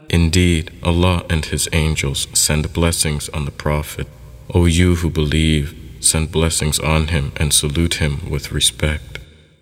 Indeed, Allah and His angels send blessings on the Prophet. O you who believe, send blessings on him and salute him with respect.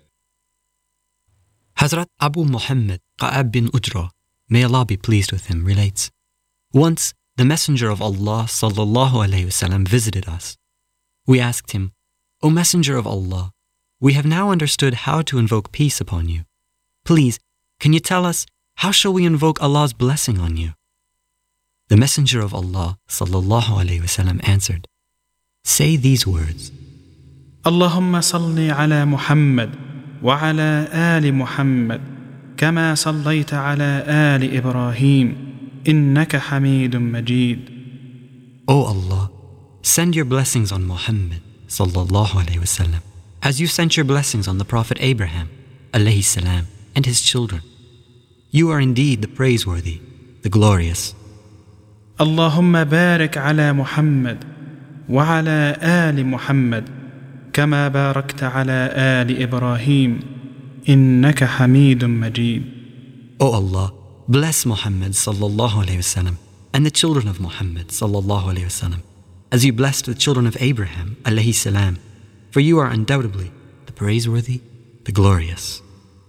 Hazrat Abu Muhammad Ka'ab bin Ujra, may Allah be pleased with him, relates, once the Messenger of Allah ﷺ visited us. We asked him, O Messenger of Allah, we have now understood how to invoke peace upon you. Please, can you tell us, how shall we invoke Allah's blessing on you? The Messenger of Allah ﷺ answered, say these words, Allahumma salli ala Muhammad wa ala ali Muhammad kama sallayta ala ali Ibrahim innaka Hamidun Majid. O Allah, send your blessings on Muhammad ﷺ as you sent your blessings on the Prophet Abraham alayhi salam and his children. You are indeed the praiseworthy, the glorious. Allahumma barik ala Muhammad wa ala ali Muhammad kama barakta ala ali Ibrahim innaka Hamidun Majid. O Allah, bless Muhammad ﷺ and the children of Muhammad ﷺ as you blessed the children of Abraham alayhi salam, for you are undoubtedly the praiseworthy, the glorious.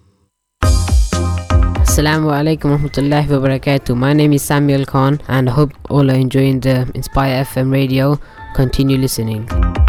Assalamu alaikum warahmatullahi wabarakatuh. My name is Samuel Khan and I hope all are enjoying the Inspire FM radio. Continue listening.